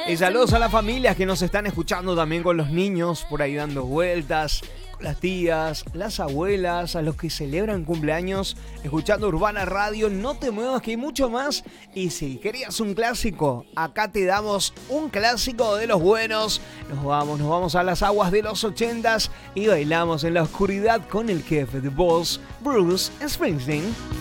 Y saludos a las familias que nos están escuchando también con los niños por ahí dando vueltas, con las tías, las abuelas, a los que celebran cumpleaños, escuchando Urbana Radio. No te muevas que hay mucho más. Y si querías un clásico, acá te damos un clásico de los buenos. Nos vamos a las aguas de los 80s y bailamos en la oscuridad con el jefe de Boss, Bruce Springsteen.